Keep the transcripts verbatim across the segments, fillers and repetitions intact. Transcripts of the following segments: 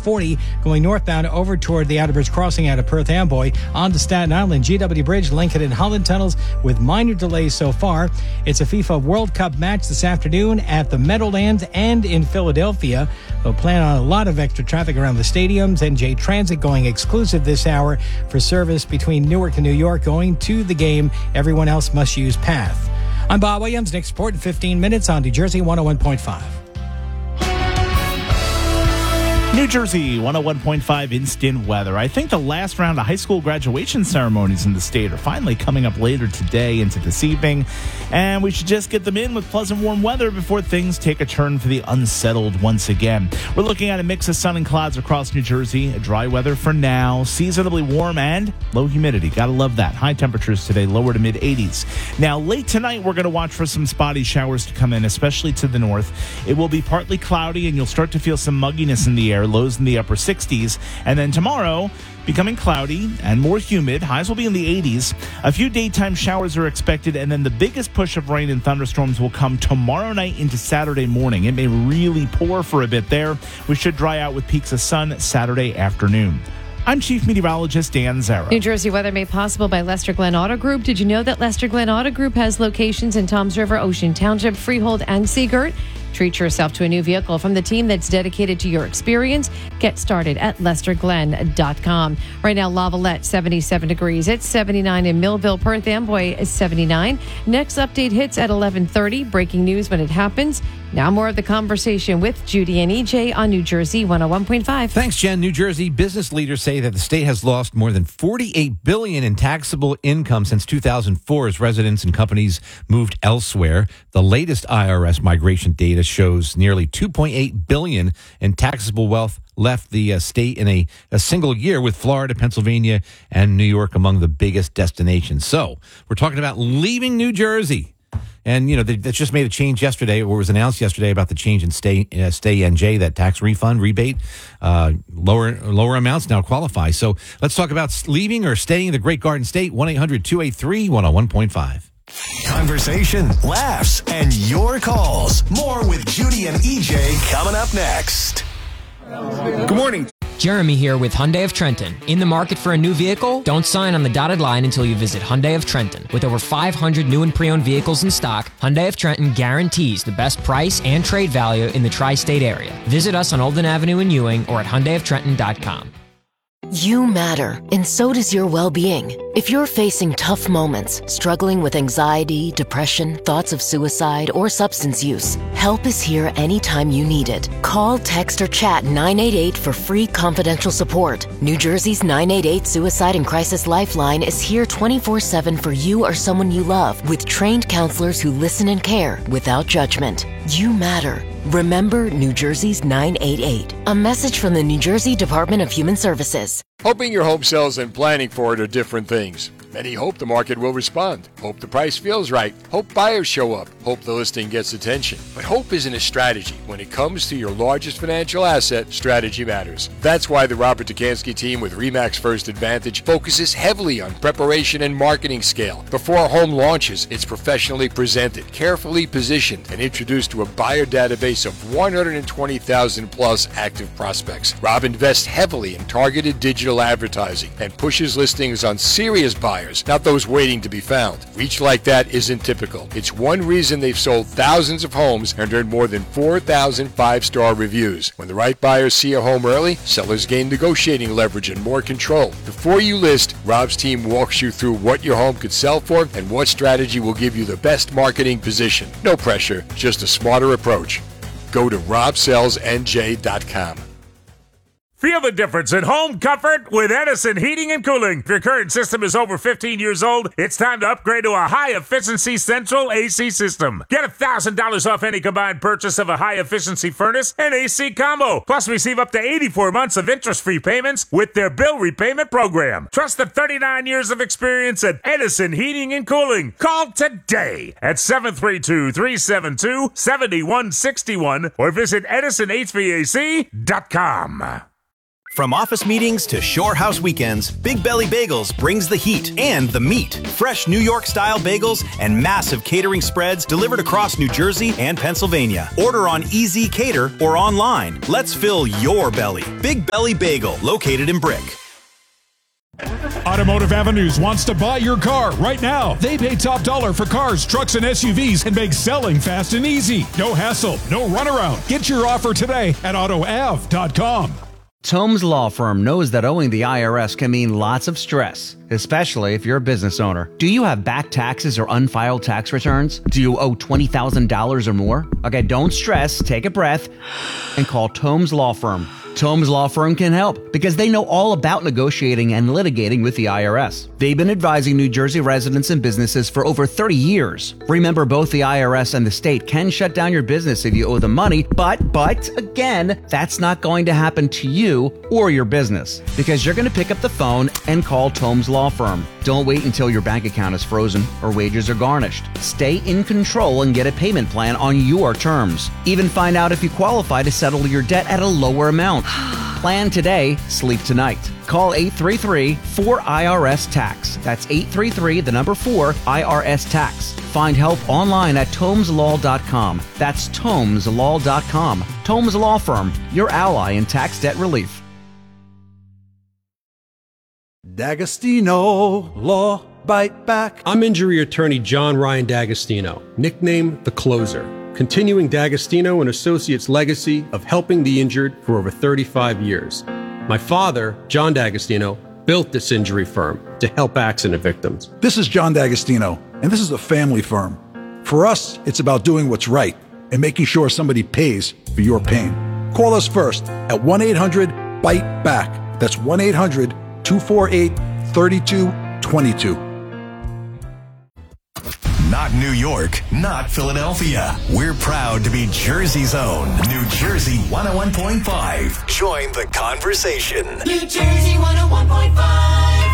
forty going northbound over toward the Outer Bridge crossing out of Perth Amboy onto Staten Island, G W Bridge, Lincoln and Holland tunnels with minor delays so far. It's a FIFA World Cup match this afternoon at the Meadowlands and in Philadelphia. They'll plan on a lot of extra traffic around the stadiums. N J Transit going exclusive this hour for service between Newark and New York going to the game. Everyone else must use PATH. I'm Bob Williams. Next report in fifteen minutes on New Jersey one oh one point five. New Jersey one oh one point five instant weather. I think the last round of high school graduation ceremonies in the state are finally coming up later today into this evening, and we should just get them in with pleasant warm weather before things take a turn for the unsettled once again. We're looking at a mix of sun and clouds across New Jersey, dry weather for now, seasonably warm and low humidity. Gotta love that. High temperatures today, lower to mid eighties. Now, late tonight, we're going to watch for some spotty showers to come in, especially to the north. It will be partly cloudy, and you'll start to feel some mugginess in the air. Lows in the upper sixties. And then tomorrow, becoming cloudy and more humid. Highs will be in the eighties. A few daytime showers are expected, and then the biggest push of rain and thunderstorms will come tomorrow night into Saturday morning. It may really pour for a bit there. We should dry out with peaks of sun Saturday afternoon. I'm Chief Meteorologist Dan Zara. New Jersey weather made possible by Lester Glenn Auto Group. Did you know that Lester Glenn Auto Group has locations in Toms River, Ocean Township, Freehold, and Seagirt? Treat yourself to a new vehicle from the team that's dedicated to your experience. Get started at lester glenn dot com. Right now, Lavalette, seventy-seven degrees. It's seventy-nine in Millville. Perth Amboy is seventy-nine. Next update hits at eleven thirty. Breaking news when it happens. Now more of the conversation with Judy and E J on New Jersey one oh one point five. Thanks, Jen. New Jersey business leaders say that the state has lost more than forty-eight billion dollars in taxable income since two thousand four as residents and companies moved elsewhere. The latest I R S migration data shows nearly two point eight billion dollars in taxable wealth left the uh, state in a, a single year, with Florida, Pennsylvania, and New York among the biggest destinations. So we're talking about leaving New Jersey. And, you know, they, they just made a change yesterday, or was announced yesterday, about the change in Stay uh, Stay N J, that tax refund rebate. Uh, lower lower amounts now qualify. So let's talk about leaving or staying in the Great Garden State. one eight hundred two eight three one oh one point five. Conversation, laughs, and your calls. More with Judy and E J coming up next. Good morning. Jeremy here with Hyundai of Trenton. In the market for a new vehicle? Don't sign on the dotted line until you visit Hyundai of Trenton. With over five hundred new and pre-owned vehicles in stock, Hyundai of Trenton guarantees the best price and trade value in the tri-state area. Visit us on Olden Avenue in Ewing or at hyundai of trenton dot com. You matter, and so does your well-being. If you're facing tough moments, struggling with anxiety, depression, thoughts of suicide, or substance use, help is here anytime you need it. Call, text, or chat nine eight eight for free confidential support. New Jersey's nine eight eight Suicide and Crisis Lifeline is here twenty-four seven for you or someone you love, with trained counselors who listen and care without judgment. You matter. Remember New Jersey's nine eight eight. A message from the New Jersey Department of Human Services. Hoping your home sells and planning for it are different things. Many hope the market will respond. Hope the price feels right. Hope buyers show up. Hope the listing gets attention. But hope isn't a strategy. When it comes to your largest financial asset, strategy matters. That's why the Robert Dukansky team with RE/MAX First Advantage focuses heavily on preparation and marketing scale. Before a home launches, it's professionally presented, carefully positioned, and introduced to a buyer database of one hundred twenty thousand plus active prospects. Rob invests heavily in targeted digital advertising and pushes listings on serious buyers, not those waiting to be found. Reach like that isn't typical. It's one reason they've sold thousands of homes and earned more than four thousand five-star reviews. When the right buyers see a home early, sellers gain negotiating leverage and more control. Before you list, Rob's team walks you through what your home could sell for and what strategy will give you the best marketing position. No pressure, just a smarter approach. Go to rob sells n j dot com. Feel the difference in home comfort with Edison Heating and Cooling. If your current system is over fifteen years old, it's time to upgrade to a high-efficiency central A C system. Get one thousand dollars off any combined purchase of a high-efficiency furnace and A C combo. Plus, receive up to eighty-four months of interest-free payments with their bill repayment program. Trust the thirty-nine years of experience at Edison Heating and Cooling. Call today at seven three two, three seven two, seven one six one or visit edison h v a c dot com. From office meetings to shore house weekends, Big Belly Bagels brings the heat and the meat. Fresh New York-style bagels and massive catering spreads delivered across New Jersey and Pennsylvania. Order on Easy Cater or online. Let's fill your belly. Big Belly Bagel, located in Brick. Automotive Avenues wants to buy your car right now. They pay top dollar for cars, trucks, and S U Vs and make selling fast and easy. No hassle, no runaround. Get your offer today at auto av dot com. Tomes Law Firm knows that owing the I R S can mean lots of stress, especially if you're a business owner. Do you have back taxes or unfiled tax returns? Do you owe twenty thousand dollars or more? Okay, don't stress, take a breath, and call Tomes Law Firm. Tomes Law Firm can help because they know all about negotiating and litigating with the I R S. They've been advising New Jersey residents and businesses for over thirty years. Remember, both the I R S and the state can shut down your business if you owe them money, but, but, again, that's not going to happen to you or your business because you're going to pick up the phone and call Tomes Law Firm. Don't wait until your bank account is frozen or wages are garnished. Stay in control and get a payment plan on your terms. Even find out if you qualify to settle your debt at a lower amount. Plan today, sleep tonight. Call eight three three, four I R S, tax. That's eight three three, the number four, I R S, tax. Find help online at tomes law dot com. That's tomes law dot com. Tomes Law Firm, your ally in tax debt relief. D'Agostino Law Bite Back. I'm injury attorney John Ryan D'Agostino, nicknamed The Closer, continuing D'Agostino and Associates' legacy of helping the injured for over thirty-five years. My father, John D'Agostino, built this injury firm to help accident victims. This is John D'Agostino, and this is a family firm. For us, it's about doing what's right and making sure somebody pays for your pain. Call us first at one eight hundred bite back. That's one eight hundred two four eight three two two two. Not New York, not Philadelphia. We're proud to be Jersey's own New Jersey one oh one point five. Join the conversation. New Jersey one oh one point five.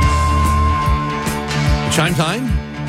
Chime time?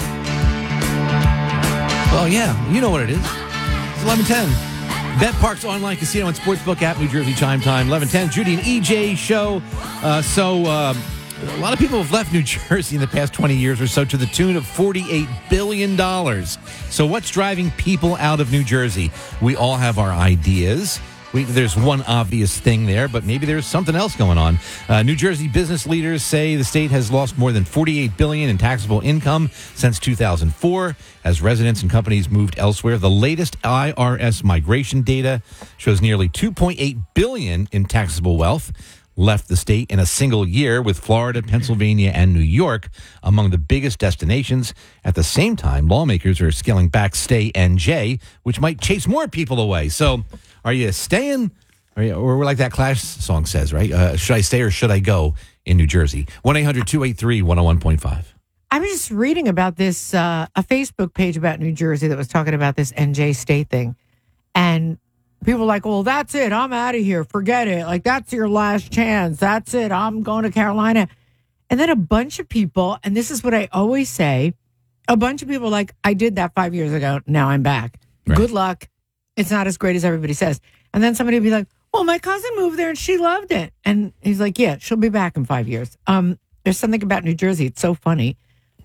Well, yeah, you know what it is. It's eleven ten. Bet Parks Online Casino and Sportsbook app, New Jersey Chime Time, eleven ten. Judy and E J show. Uh, so, uh, a lot of people have left New Jersey in the past twenty years or so to the tune of forty-eight billion dollars. So what's driving people out of New Jersey? We all have our ideas. We, there's one obvious thing there, but maybe there's something else going on. Uh, New Jersey business leaders say the state has lost more than forty-eight billion dollars in taxable income since two thousand four as residents and companies moved elsewhere. The latest I R S migration data shows nearly two point eight billion dollars in taxable wealth left the state in a single year, with Florida, Pennsylvania, and New York among the biggest destinations. At the same time, lawmakers are scaling back Stay N J, which might chase more people away. So are you staying? Are you, or like that Clash song says, right? Uh, should I stay or should I go in New Jersey? one eight hundred two eight three one oh one point five. I was just reading about this, uh, a Facebook page about New Jersey that was talking about this N J State thing. And people were like, well, that's it. I'm out of here. Forget it. Like, that's your last chance. That's it. I'm going to Carolina. And then a bunch of people, and this is what I always say, a bunch of people are like, I did that five years ago. Now I'm back. Right. Good luck. It's not as great as everybody says. And then somebody would be like, well, my cousin moved there and she loved it. And he's like, yeah, she'll be back in five years. Um, there's something about New Jersey. It's so funny.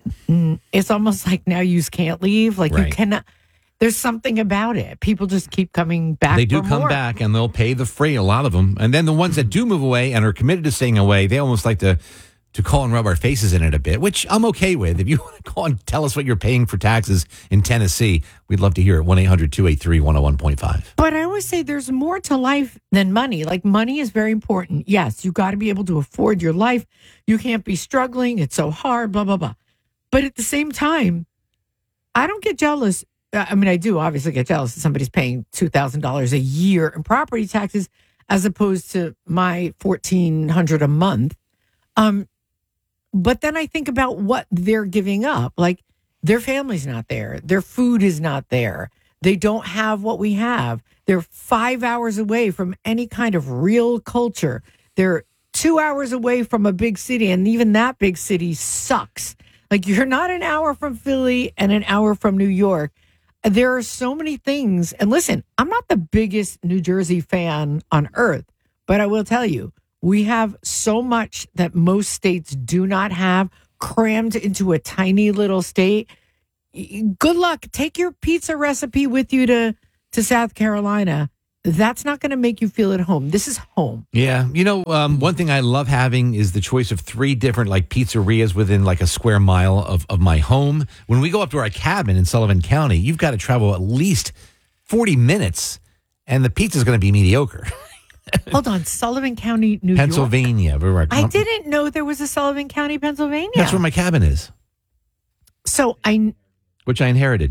It's almost like now you can't leave. Like, right. You cannot. There's something about it. People just keep coming back. They do for come more. back, and they'll pay the freight, a lot of them. And then the ones that do move away and are committed to staying away, they almost like to to call and rub our faces in it a bit, which I'm okay with. If you want to call and tell us what you're paying for taxes in Tennessee, we'd love to hear it. one eight hundred two eight three one oh one point five. But I always say there's more to life than money. Like, money is very important. Yes, you got to be able to afford your life. You can't be struggling. It's so hard, blah, blah, blah. But at the same time, I don't get jealous. I mean, I do obviously get jealous if somebody's paying two thousand dollars a year in property taxes as opposed to my fourteen hundred dollars a month. Um, but then I think about what they're giving up. Like, their family's not there. Their food is not there. They don't have what we have. They're five hours away from any kind of real culture. They're two hours away from a big city, and even that big city sucks. Like, you're not an hour from Philly and an hour from New York. There are so many things. And listen, I'm not the biggest New Jersey fan on earth, but I will tell you, We have so much that most states do not have crammed into a tiny little state. Good luck. Take your pizza recipe with you to, to South Carolina. That's not going to make you feel at home. This is home. Yeah. You know, um, one thing I love having is the choice of three different like pizzerias within like a square mile of, of my home. When we go up to our cabin in Sullivan County, you've got to travel at least forty minutes and the pizza's going to be mediocre. Hold on. Sullivan County, New Pennsylvania. York. I didn't know there was a Sullivan County, Pennsylvania. That's where my cabin is. So I... Which I inherited.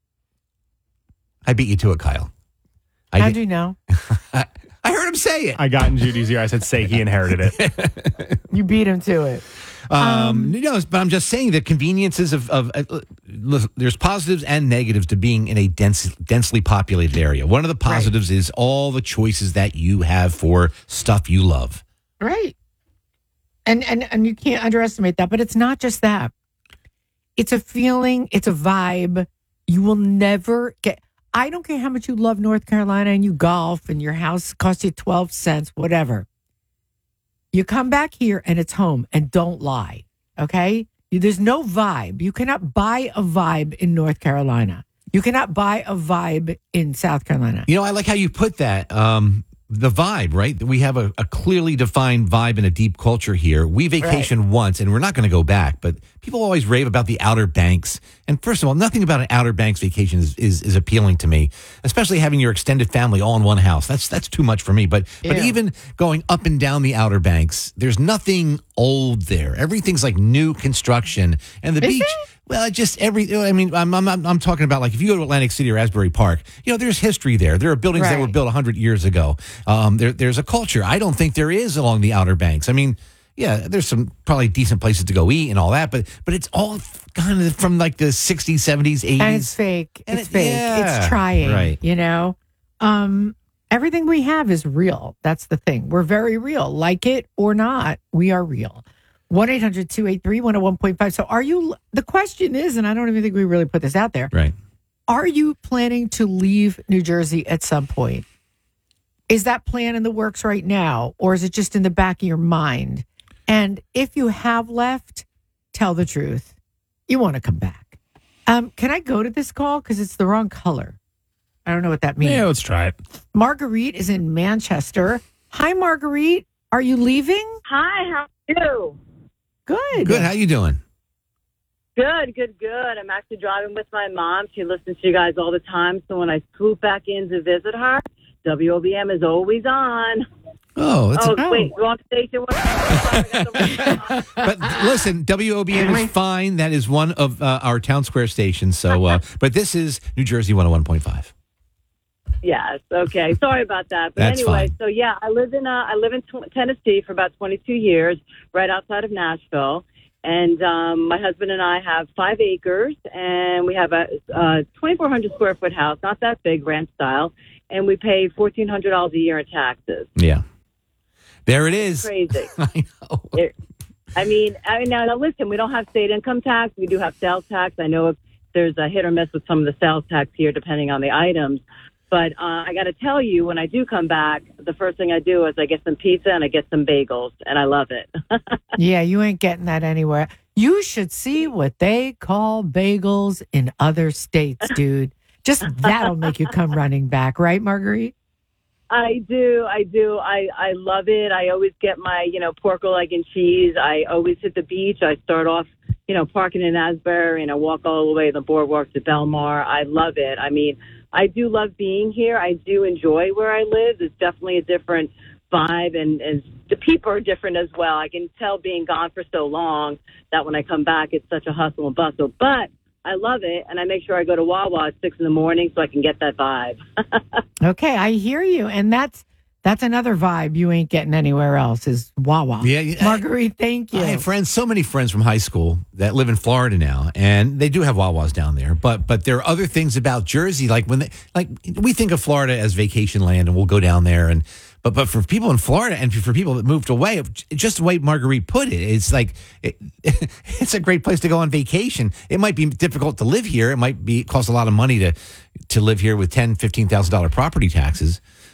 I beat you to it, Kyle. I How'd did- you know? I heard him say it. I got in Judy's ear. I said, say he inherited it. You beat him to it. Um, no, but I'm just saying the conveniences of, of uh, listen, there's positives and negatives to being in a dense, densely populated area. One of the positives right. is all the choices that you have for stuff you love. Right. And, and, and you can't underestimate that, but it's not just that. It's a feeling. It's a vibe. You will never get, I don't care how much you love North Carolina and you golf and your house costs you twelve cents, whatever. You come back here and it's home, and don't lie, okay? There's no vibe. You cannot buy a vibe in North Carolina. You cannot buy a vibe in South Carolina. You know, I like how you put that. Um, the vibe, right? We have a, a clearly defined vibe and a deep culture here. We vacation right. once, and we're not going to go back, but people always rave about the Outer Banks. And first of all, nothing about an Outer Banks vacation is, is, is appealing to me, especially having your extended family all in one house. That's that's too much for me. But Ew. but even going up and down the Outer Banks, there's nothing old there. Everything's like new construction. And the is beach... it? Well, just every, I mean, I'm, I'm, I'm talking about like if you go to Atlantic City or Asbury Park, you know, there's history there. There are buildings right. that were built one hundred years ago. Um, there, there's a culture. I don't think there is along the Outer Banks. I mean, yeah, there's some probably decent places to go eat and all that, but but it's all kind of from like the sixties, seventies, eighties. And it's fake. And it's it, fake. yeah, it's trying, right. you know? Um, everything we have is real. That's the thing. We're very real. Like it or not, we are real. one eight hundred two eight three one oh one point five. So are you, the question is, and I don't even think we really put this out there. Right. Are you planning to leave New Jersey at some point? Is that plan in the works right now? Or is it just in the back of your mind? And if you have left, tell the truth. You want to come back. Um, can I go to this call? Because it's the wrong color. I don't know what that means. Yeah, let's try it. Marguerite is in Manchester. Hi, Marguerite. Are you leaving? Hi, how are you? Good. Good. How you doing? Good, good, good. I'm actually driving with my mom. She listens to you guys all the time. So when I swoop back in to visit her, W O B M is always on. Oh, that's oh, a, wait, wrong station. But listen, W O B M is fine. That is one of uh, our town square stations. So, uh, but this is New Jersey one oh one point five. Yes. Okay. Sorry about that. But That's anyway, fine. so yeah, I live in uh, I live in t- Tennessee for about twenty-two years, right outside of Nashville. And um, my husband and I have five acres, and we have a, a twenty-four hundred square foot house, not that big, ranch style, and we pay fourteen hundred dollars a year in taxes. Yeah. There it is. Crazy. I know. It, I mean, I mean, now, now listen, we don't have state income tax. We do have sales tax. I know if there's a hit or miss with some of the sales tax here, depending on the items. But uh, I got to tell you, when I do come back, the first thing I do is I get some pizza and I get some bagels, and I love it. Yeah, you ain't getting that anywhere. You should see what they call bagels in other states, dude. Just that'll make you come running back, right, Marguerite? I do. I do. I, I love it. I always get my, you know, pork, egg, and cheese. I always hit the beach. I start off, you know, parking in Asbury, and I walk all the way to the boardwalk to Belmar. I love it. I mean, I do love being here. I do enjoy where I live. It's definitely a different vibe, and, and the people are different as well. I can tell being gone for so long that when I come back, it's such a hustle and bustle. But I love it, and I make sure I go to Wawa at six in the morning so I can get that vibe. Okay, I hear you, and that's that's another vibe you ain't getting anywhere else is Wawa. Yeah, yeah. Marguerite, thank you. I have friends, so many friends from high school that live in Florida now, and they do have Wawas down there. But but there are other things about Jersey, like when they, like we think of Florida as vacation land, and we'll go down there. And but but for people in Florida and for people that moved away, just the way Marguerite put it, it's like it, it's a great place to go on vacation. It might be difficult to live here. It might be cost a lot of money to to live here with ten, fifteen thousand dollar property taxes.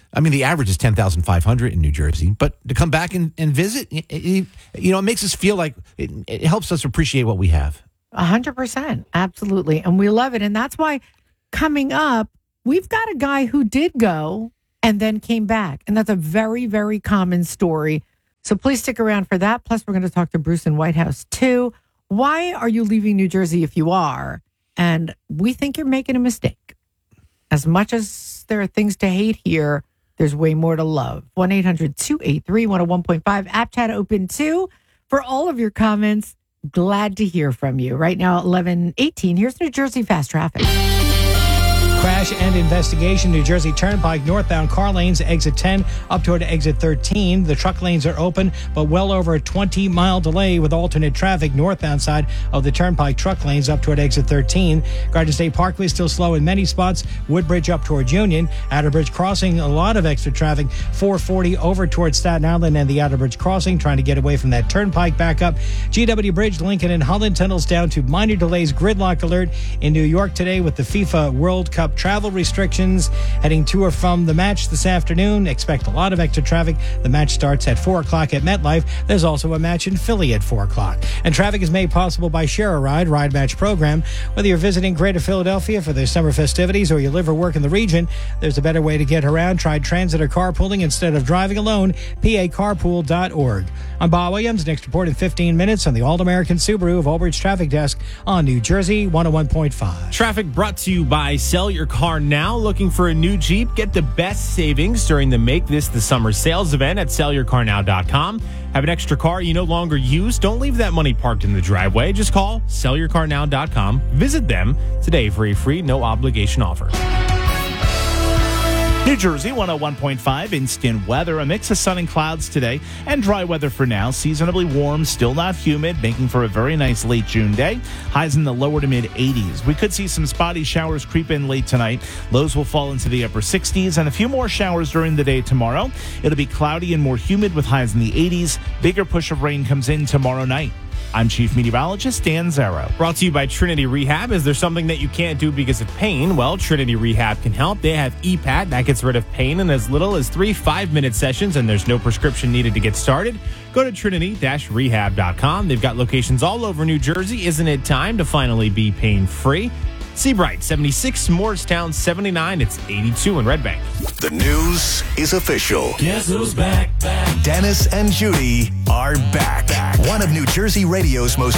I mean, the average is ten thousand five hundred in New Jersey, but to come back and, and visit, it, it, you know, it makes us feel like it, it helps us appreciate what we have. A hundred percent. Absolutely. And we love it. And that's why coming up, we've got a guy who did go and then came back. And that's a very, very common story. So please stick around for that. Plus, we're going to talk to Bruce in White House, too. Why are you leaving New Jersey if you are? And we think you're making a mistake. As much as there are things to hate here, there's way more to love. one eight hundred two eight three one oh one point five. App chat open, too, for all of your comments. Glad to hear from you. Right now, eleven eighteen. Here's New Jersey Fast Traffic. Crash and investigation. New Jersey Turnpike northbound car lanes, exit ten up toward exit thirteen. The truck lanes are open, but well over a twenty mile delay with alternate traffic northbound side of the Turnpike truck lanes up toward exit thirteen. Garden State Parkway still slow in many spots. Woodbridge up towards Union. Outer Bridge Crossing, a lot of extra traffic. four forty over towards Staten Island and the Outer Bridge Crossing, trying to get away from that Turnpike backup. G W Bridge, Lincoln and Holland tunnels down to minor delays. Gridlock alert in New York today with the FIFA World Cup travel restrictions. Heading to or from the match this afternoon. Expect a lot of extra traffic. The match starts at four o'clock at MetLife. There's also a match in Philly at four o'clock. And traffic is made possible by Share a Ride, Ride Match program. Whether you're visiting Greater Philadelphia for their summer festivities or you live or work in the region, there's a better way to get around. Try transit or carpooling instead of driving alone. P A carpool dot org. I'm Bob Williams. Next report in fifteen minutes on the All-American Subaru of Old Bridge Traffic Desk on New Jersey one oh one point five. Traffic brought to you by Sell Your Car Now. Looking for a new Jeep? Get the best savings during the Make This the Summer sales event at sell your car now dot com. Have an extra car you no longer use? Don't leave that money parked in the driveway. Just call sell your car now dot com. Visit them today for a free, no obligation offer. New Jersey one oh one point five, instant weather. A mix of sun and clouds today and dry weather for now. Seasonably warm, still not humid, making for a very nice late June day. Highs in the lower to mid eighties. We could see some spotty showers creep in late tonight. Lows will fall into the upper sixties and a few more showers during the day tomorrow. It'll be cloudy and more humid with highs in the eighties. Bigger push of rain comes in tomorrow night. I'm Chief Meteorologist Dan Zarrow. Brought to you by Trinity Rehab. Is there something that you can't do because of pain? Well, Trinity Rehab can help. They have E PAT that gets rid of pain in as little as three five-minute sessions, and there's no prescription needed to get started. Go to trinity dash rehab dot com. They've got locations all over New Jersey. Isn't it time to finally be pain-free? Seabright, seventy-six, Morristown, seventy-nine. It's eighty-two in Red Bank. The news is official. Guess who's back? back. Dennis and Judy are back. back. One of New Jersey radio's most